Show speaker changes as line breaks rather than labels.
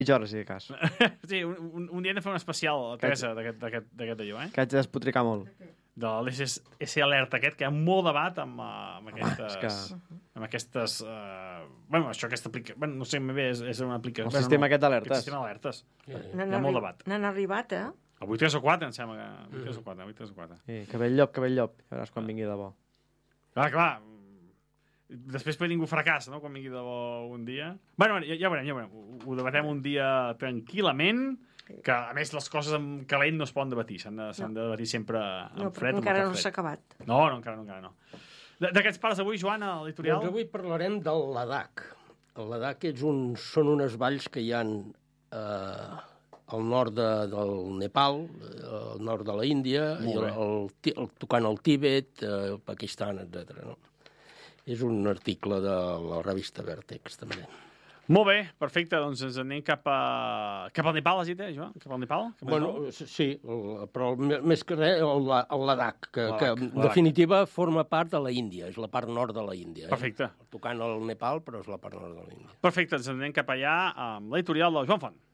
Mitja hora, si de cas.
Sí, un dia hem de fer un especial, Teresa, d'aquest d'allò, eh?
Que haig de despotricar molt.
De l'SC Alerta aquest, que hi ha molt debat amb aquestes... Bueno, això, aquesta aplicació... Bueno, no sé, bé, és una aplicació...
El sistema aquest d'alertes.
El sistema d'alertes. Hi ha molt debat.
N'han arribat,
Avui 3 o 4, em sembla que... Avui 3 o 4.
Sí, que ve el llop. Ja veuràs quan vingui de bo.
Clar. Després per ningú fracassa, no?, quan vingui de bo un dia. Bueno, ja veurem. Ho debatem un dia tranquil·lament, que, a més, les coses en calent no es poden debatir. S'han de debatir sempre en fred.
No, encara no s'ha acabat.
No, encara no. De què ens parles avui, Joan, a l'editorial?
Doncs avui parlarem del Ladakh. El Ladakh són unes valls que hi ha al nord del Nepal, al nord de la Índia, tocant el Tíbet, el Pakistan, etc. No? És un article de la revista Vertex, també.
Molt bé, perfecte, doncs ens anem cap al Nepal, has dit, Joan? Cap al Nepal?
Bueno, sí, però més que res el Ladakh, que en definitiva forma part de la Índia, és la part nord de la Índia.
Perfecte.
Tocant el Nepal, però és la part nord de la Índia.
Perfecte, ens anem cap allà amb l'editorial del Joan Font.